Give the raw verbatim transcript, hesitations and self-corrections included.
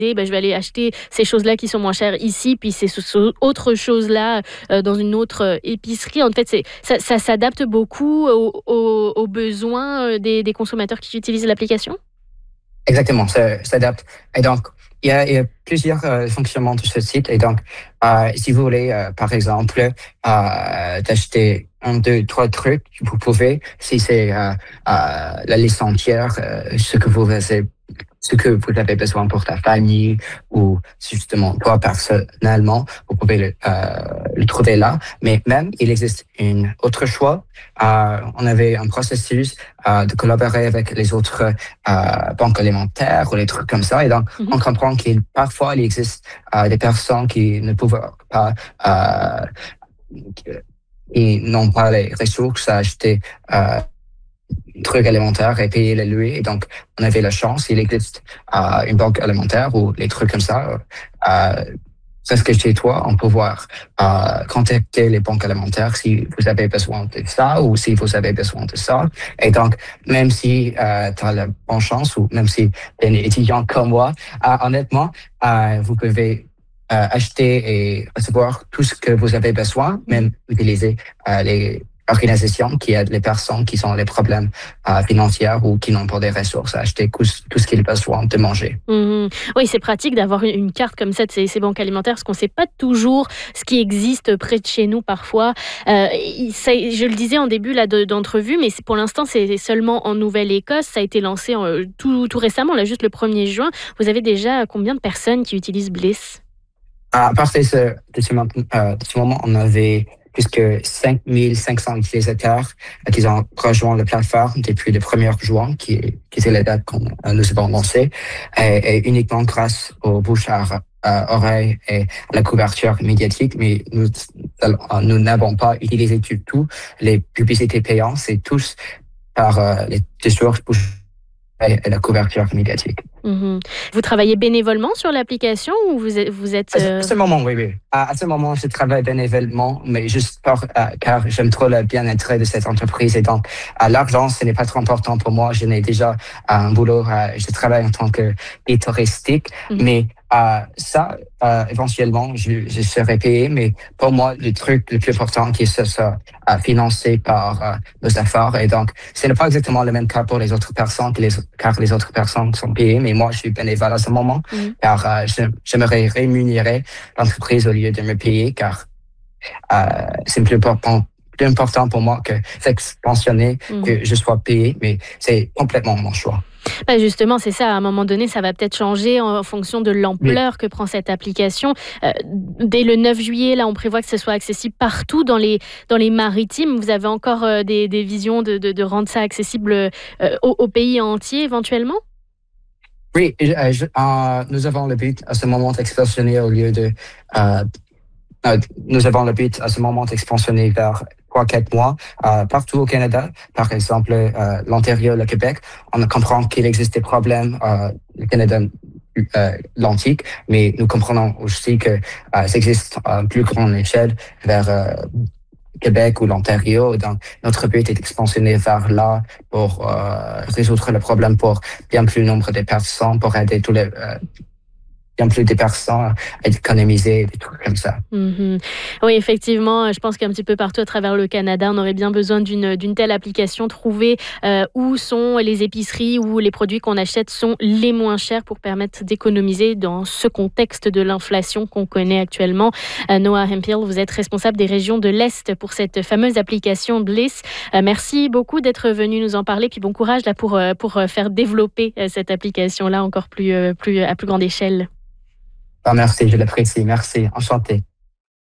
ben, je vais aller acheter ces choses-là qui sont moins chères ici, puis ces autres choses-là euh, dans une autre épicerie. En fait, c'est, ça, ça s'adapte beaucoup aux, aux, aux besoins des, des consommateurs qui utilisent l'application? Exactement, ça s'adapte. Et donc, il y a, il y a plusieurs euh, fonctionnements de ce site. Et donc, euh, si vous voulez, euh, par exemple, euh, d'acheter un, deux, trois trucs, vous pouvez, si c'est euh, euh, la liste entière, euh, ce que vous avez ce que vous avez besoin pour ta famille ou justement toi personnellement, vous pouvez le, euh, le trouver là. Mais même, il existe une autre choix. Euh, on avait un processus euh, de collaborer avec les autres euh, banques alimentaires ou les trucs comme ça. Et donc, mm-hmm. on comprend qu'il parfois, il existe euh, des personnes qui ne peuvent pas euh, qui n'ont pas les ressources à acheter euh, trucs alimentaires et payer les loyers. Et donc, on avait la chance, il existe euh, une banque alimentaire ou les trucs comme ça. Euh, presque chez toi, on peut voir, euh, contacter les banques alimentaires si vous avez besoin de ça ou si vous avez besoin de ça. Et donc, même si euh, tu as la bonne chance ou même si tu es un étudiant comme moi, euh, honnêtement, euh, vous pouvez euh, acheter et recevoir tout ce que vous avez besoin, même utiliser euh, les organisations qui aident les personnes qui ont des problèmes euh, financiers ou qui n'ont pas des ressources à acheter tout, tout ce qu'ils ont besoin de manger. Mmh. Oui, c'est pratique d'avoir une, une carte comme ça de ces, ces banques alimentaires parce qu'on ne sait pas toujours ce qui existe près de chez nous parfois. Euh, ça, je le disais en début là, de, d'entrevue, mais c'est, pour l'instant, c'est seulement en Nouvelle-Écosse. Ça a été lancé en, tout, tout récemment, là, juste le premier juin. Vous avez déjà combien de personnes qui utilisent Bliss? À partir de ce, de ce, euh, de ce moment, on avait plus que cinq mille cinq cents utilisateurs qui ont rejoint la plateforme depuis le premier juin, qui, qui est la date qu'on nous avons lancée, et, et uniquement grâce aux bouches à euh, oreilles et à la couverture médiatique. Mais nous, nous n'avons pas utilisé du tout les publicités payantes, c'est tous par euh, les sources bouche et la couverture médiatique. Mmh. Vous travaillez bénévolement sur l'application ou vous êtes... Vous êtes euh... À ce moment, oui, oui. À ce moment, je travaille bénévolement, mais juste par, euh, car j'aime trop le bien-être de cette entreprise. Et donc, euh, l'argent, ce n'est pas trop important pour moi. Je n'ai déjà euh, un boulot. Euh, je travaille en tant que guide touristique. Mmh. Mais euh, ça, euh, éventuellement, je, je serai payé. Mais pour moi, le truc le plus important, c'est que ça soit euh, financé par euh, nos affaires. Et donc, ce n'est pas exactement le même cas pour les autres personnes, que les, car les autres personnes sont payées. Mais moi, je suis bénévole à ce moment, mmh. car euh, je, j'aimerais rémunérer l'entreprise au lieu de me payer, car euh, c'est plus important, plus important pour moi que s'expansionner, mmh. que je sois payé, mais c'est complètement mon choix. Ben justement, c'est ça. À un moment donné, ça va peut-être changer en fonction de l'ampleur oui. que prend cette application. Euh, dès le neuf juillet, là, on prévoit que ce soit accessible partout dans les, dans les maritimes. Vous avez encore euh, des, des visions de, de, de rendre ça accessible euh, au, au pays entier, éventuellement? Oui, je, je, euh, nous avons le but à ce moment d'expansionner au lieu de... Euh, euh, nous avons le but à ce moment d'expansionner vers trois quatre mois euh, partout au Canada. Par exemple, euh, l'Ontario, le Québec. On comprend qu'il existe des problèmes euh, au Canada euh, l'antique, mais nous comprenons aussi que euh, ça existe à une plus grande échelle vers... Euh, Québec ou l'Ontario. Donc, notre but est d'expansionner vers là pour euh, résoudre le problème pour bien plus nombre de personnes, pour aider tous les euh, bien plus de personnes à économiser, des trucs comme ça. Mmh. Oui, effectivement, je pense qu'un petit peu partout à travers le Canada, on aurait bien besoin d'une, d'une telle application, trouver euh, où sont les épiceries, où les produits qu'on achète sont les moins chers pour permettre d'économiser dans ce contexte de l'inflation qu'on connaît actuellement. Euh, Noah Hemphill, vous êtes responsable des régions de l'Est pour cette fameuse application Bliss. Euh, merci beaucoup d'être venu nous en parler, puis bon courage là, pour, pour faire développer cette application-là encore plus, plus, à plus grande échelle. Ah, merci, je l'apprécie. Merci. Enchanté.